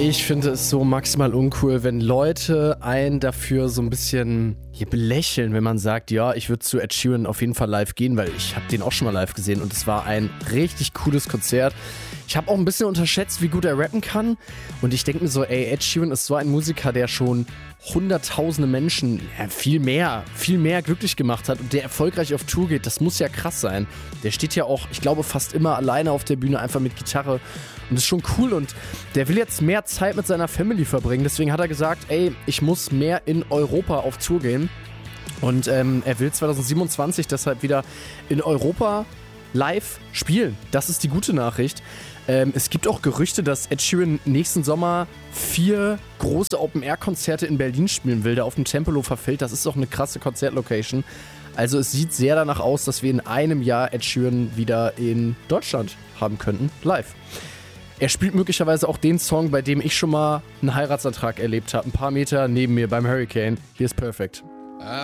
Ich finde es so maximal uncool, wenn Leute einen dafür so ein bisschen hier belächeln, wenn man sagt, ja, ich würde zu Ed Sheeran auf jeden Fall live gehen, weil ich habe den auch schon mal live gesehen und es war ein richtig cooles Konzert. Ich habe auch ein bisschen unterschätzt, wie gut er rappen kann und ich denke mir so, ey, Ed Sheeran ist so ein Musiker, der schon hunderttausende Menschen, ja, viel mehr glücklich gemacht hat und der erfolgreich auf Tour geht. Das muss ja krass sein. Der steht ja auch, ich glaube, fast immer alleine auf der Bühne, einfach mit Gitarre. Und das ist schon cool und der will jetzt mehr Zeit mit seiner Family verbringen. Deswegen hat er gesagt, ey, ich muss mehr in Europa auf Tour gehen. Und er will 2027 deshalb wieder in Europa live spielen. Das ist die gute Nachricht. Es gibt auch Gerüchte, dass Ed Sheeran nächsten Sommer 4 große Open-Air-Konzerte in Berlin spielen will, der auf dem Tempelhofer Feld. Das ist auch eine krasse Konzertlocation. Also es sieht sehr danach aus, dass wir in einem Jahr Ed Sheeran wieder in Deutschland haben könnten, live. Er spielt möglicherweise auch den Song, bei dem ich schon mal einen Heiratsantrag erlebt habe. Ein paar Meter neben mir beim Hurricane. Hier ist Perfect.